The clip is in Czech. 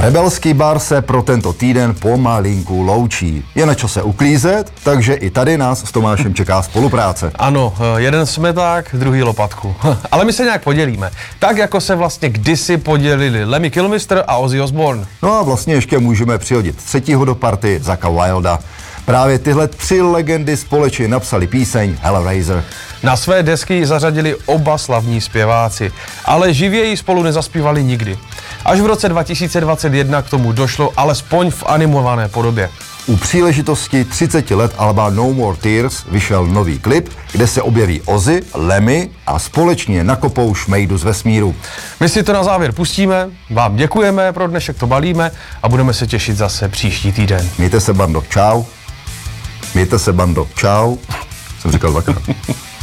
Rebelský bar se pro tento týden pomalinku loučí. Je na čase uklízet, takže i tady nás s Tomášem čeká spolupráce. Ano, jeden smeták, druhý lopatku. Ale my se nějak podělíme. Tak, jako se vlastně kdysi podělili Lemmy Kilmister a Ozzy Osbourne. No a vlastně ještě můžeme přihodit třetího do party, Zacka Wilda. Právě tyhle 3 legendy společně napsali píseň Hellraiser. Na své desky zařadili oba slavní zpěváci, ale živě ji spolu nezaspívali nikdy. Až v roce 2021 k tomu došlo alespoň v animované podobě. U příležitosti 30 let alba No More Tears vyšel nový klip, kde se objeví Ozzy, Lemmy a společně nakopou šmejdu z vesmíru. My si to na závěr pustíme, vám děkujeme, pro dnešek to balíme a budeme se těšit zase příští týden. Mějte se, bando, čau. Mějte se, bando, čau. Jsem říkal dvakrát.